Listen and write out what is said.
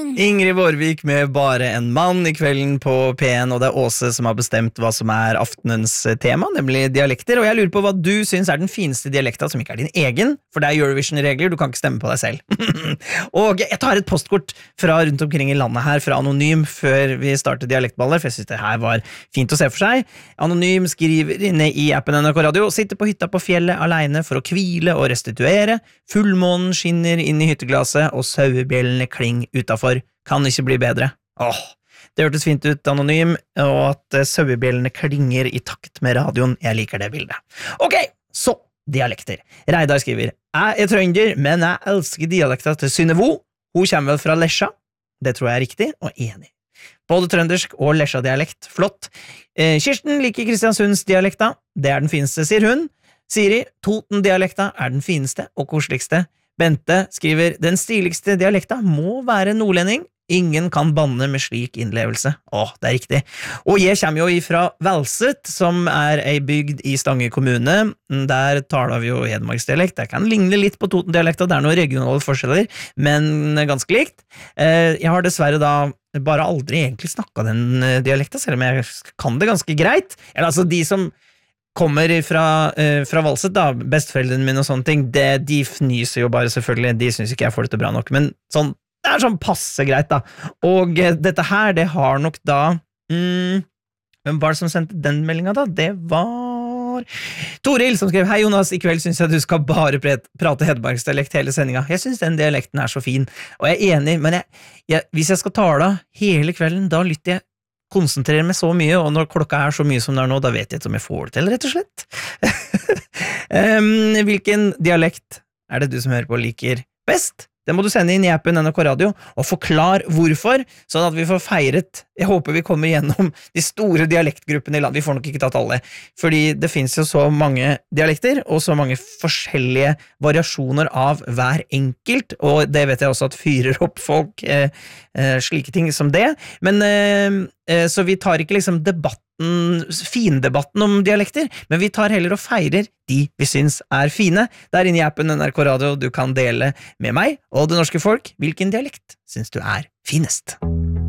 Ingrid Vårvik med Bare en mann I kvelden på P1, og det Åse som har bestemt hva som aftenens tema, nemlig dialekter, og jeg lurer på hva du synes den fineste dialekta som ikke din egen, for det Eurovision-regler, du kan ikke stemme på deg selv. Og jeg tar et postkort fra rundt omkring I landet her, fra Anonym, før vi starter dialektballer, for jeg synes det her var fint å se for seg. Anonym skriver inne I appen NRK Radio, sitter på hytta på fjellet alene for å hvile og restituere, fullmånen skinner inn I hytteglaset, og sauebjellene kling utenfor. Kan ikke bli bedre. Det hørtes fint ut, Anonym, og at sauebjellene klinger I takt med radioen. Jeg liker det bildet. Ok, så dialekter. Reidar skriver, jeg trønder, men jeg elsker dialekta til Synnevo. Hun kommer vel fra Lesja. Det tror jeg riktig, og enig. Både trøndersk og Lesja-dialekt. Flott. Kirsten liker Kristiansunds dialekta. Det den fineste, sier hun. Siri, Toten-dialekta den fineste og koseligste. Bente skriver, den stiligste dialekta må være nordlending. Ingen kan banne med slik innlevelse. Det riktig. Og jeg kommer jo ifra Velset, som ei bygd I Stange kommune. Der taler vi jo hedmarksdialekt. Det kan ligne litt på Toten-dialekta, det noen regionale forskjeller, men ganske likt. Jeg har dessverre da bare aldri egentlig snakket den dialekta, selv om jeg kan det ganske greit. Eller altså, de som kommer fra Valset da, bestforeldrene mine og sånne ting, de fnyser jo bare selvfølgelig, de synes ikke jeg får det til bra nok, men sånn, det sånn passe greit da, og dette her, det har nok da, hvem var det som sendte den meldingen da? Det var Toril som skrev, hei Jonas, I kveld synes jeg du skal bare prate hedmarksdialekt hele sendinga, jeg synes den dialekten så fin, og jeg enig, men hvis jeg skal tale hele kvelden, da lytter jeg konsentrerer meg så mye, og når klokka så mye som det nå, da vet jeg ikke om jeg får det til, rett og slett. Hvilken dialekt det du som hører på liker best? Det må du sende inn I appen NRK Radio, og forklar hvorfor, sånn at vi får feiret. Jeg håper vi kommer gjennom de store dialektgruppene I land. Vi får nok ikke tatt alle, fordi det finnes jo så mange dialekter, og så mange forskjellige variasjoner av hver enkelt, og det vet jeg også at fyrer opp folk, slike ting som det. Men så vi tar ikke liksom findebatten om dialekter, men vi tar heller og feirer de vi synes fine. Der inne I appen NRK Radio, du kan dele med meg og det norske folk hvilken dialekt synes du finest.